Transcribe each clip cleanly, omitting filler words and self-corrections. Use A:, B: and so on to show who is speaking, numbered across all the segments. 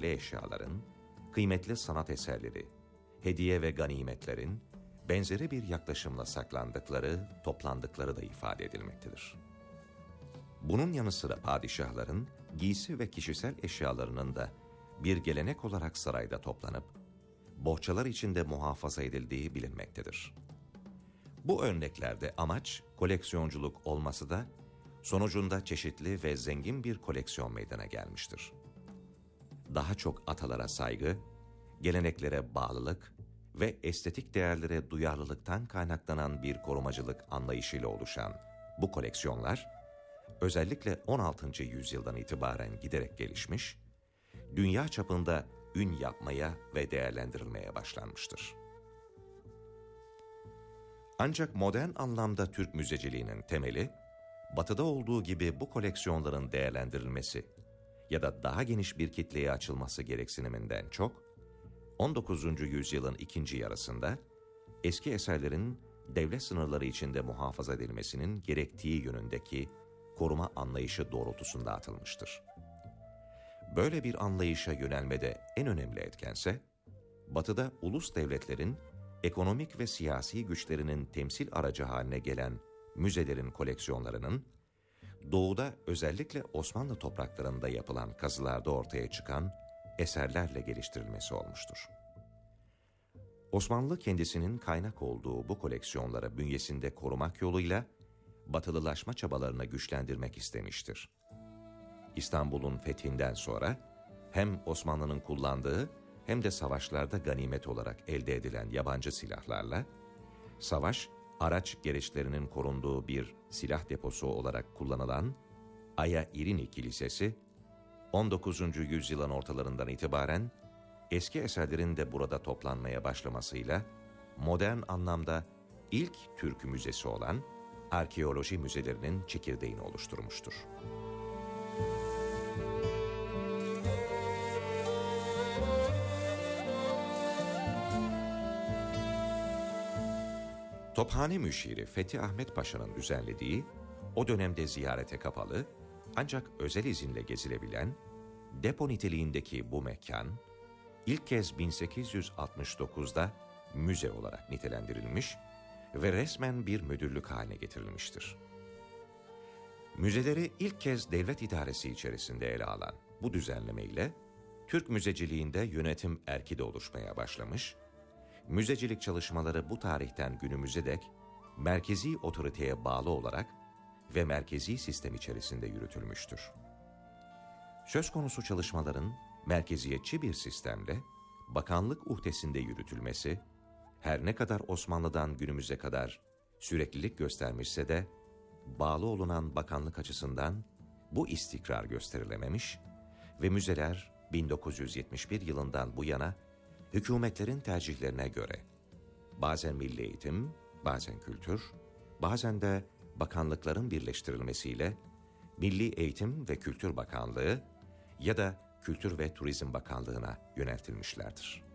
A: değerli eşyaların, kıymetli sanat eserleri, hediye ve ganimetlerin benzeri bir yaklaşımla saklandıkları, toplandıkları da ifade edilmektedir. Bunun yanı sıra padişahların giysi ve kişisel eşyalarının da bir gelenek olarak sarayda toplanıp, bohçalar içinde muhafaza edildiği bilinmektedir. Bu örneklerde amaç koleksiyonculuk olması da sonucunda çeşitli ve zengin bir koleksiyon meydana gelmiştir. Daha çok atalara saygı, geleneklere bağlılık ve estetik değerlere duyarlılıktan kaynaklanan bir korumacılık anlayışıyla oluşan bu koleksiyonlar, özellikle 16. yüzyıldan itibaren giderek gelişmiş, dünya çapında ün yapmaya ve değerlendirilmeye başlanmıştır. Ancak modern anlamda Türk müzeciliğinin temeli, Batı'da olduğu gibi bu koleksiyonların değerlendirilmesi ya da daha geniş bir kitleye açılması gereksiniminden çok, 19. yüzyılın ikinci yarısında eski eserlerin devlet sınırları içinde muhafaza edilmesinin gerektiği yönündeki koruma anlayışı doğrultusunda atılmıştır. Böyle bir anlayışa yönelmede en önemli etkense, Batı'da ulus devletlerin ekonomik ve siyasi güçlerinin temsil aracı haline gelen müzelerin koleksiyonlarının, Doğu'da özellikle Osmanlı topraklarında yapılan kazılarda ortaya çıkan eserlerle geliştirilmesi olmuştur. Osmanlı kendisinin kaynak olduğu bu koleksiyonları bünyesinde korumak yoluyla batılılaşma çabalarını güçlendirmek istemiştir. İstanbul'un fethinden sonra hem Osmanlı'nın kullandığı hem de savaşlarda ganimet olarak elde edilen yabancı silahlarla, savaş, araç gereçlerinin korunduğu bir silah deposu olarak kullanılan Aya İrini Kilisesi, 19. yüzyılın ortalarından itibaren eski eserlerin de burada toplanmaya başlamasıyla modern anlamda ilk Türk müzesi olan arkeoloji müzelerinin çekirdeğini oluşturmuştur. Tophane Müşiri Fethi Ahmet Paşa'nın düzenlediği, o dönemde ziyarete kapalı ancak özel izinle gezilebilen depo niteliğindeki bu mekan, ilk kez 1869'da müze olarak nitelendirilmiş ve resmen bir müdürlük haline getirilmiştir. Müzeleri ilk kez devlet idaresi içerisinde ele alan bu düzenleme ile Türk müzeciliğinde yönetim erki de oluşmaya başlamış, müzecilik çalışmaları bu tarihten günümüze dek merkezi otoriteye bağlı olarak ve merkezi sistem içerisinde yürütülmüştür. Söz konusu çalışmaların merkeziyetçi bir sistemle bakanlık uhdesinde yürütülmesi, her ne kadar Osmanlı'dan günümüze kadar süreklilik göstermişse de, bağlı olunan bakanlık açısından bu istikrar gösterilememiş ve müzeler 1971 yılından bu yana hükümetlerin tercihlerine göre bazen milli eğitim, bazen kültür, bazen de bakanlıkların birleştirilmesiyle Milli Eğitim ve Kültür Bakanlığı ya da Kültür ve Turizm Bakanlığı'na yöneltilmişlerdir.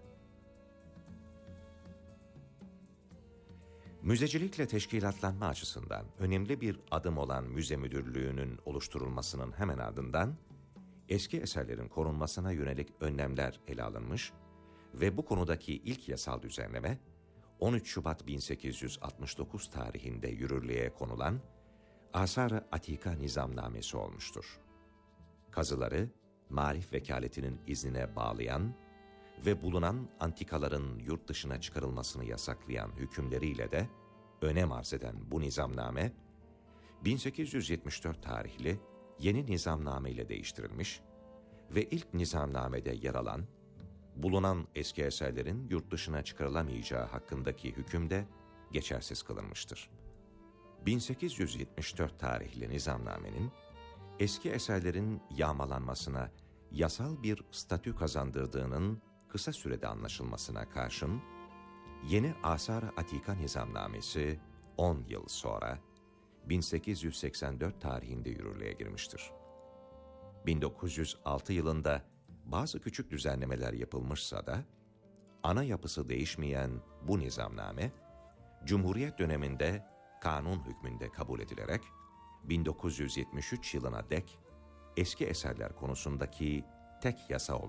A: Müzecilikle teşkilatlanma açısından önemli bir adım olan müze müdürlüğünün oluşturulmasının hemen ardından eski eserlerin korunmasına yönelik önlemler ele alınmış ve bu konudaki ilk yasal düzenleme 13 Şubat 1869 tarihinde yürürlüğe konulan Asar-ı Atika Nizamnamesi olmuştur. Kazıları Marif Vekaleti'nin iznine bağlayan ve bulunan antikaların yurt dışına çıkarılmasını yasaklayan hükümleriyle de önem arz eden bu nizamname, 1874 tarihli yeni nizamname ile değiştirilmiş ve ilk nizamnamede yer alan, bulunan eski eserlerin yurt dışına çıkarılamayacağı hakkındaki hüküm de geçersiz kılınmıştır. 1874 tarihli nizamnamenin, eski eserlerin yağmalanmasına yasal bir statü kazandırdığının kısa sürede anlaşılmasına karşın, yeni Asar-ı Atika Nizamnamesi 10 yıl sonra 1884 tarihinde yürürlüğe girmiştir. 1906 yılında bazı küçük düzenlemeler yapılmışsa da, ana yapısı değişmeyen bu nizamname, Cumhuriyet döneminde kanun hükmünde kabul edilerek, 1973 yılına dek eski eserler konusundaki tek yasa olarak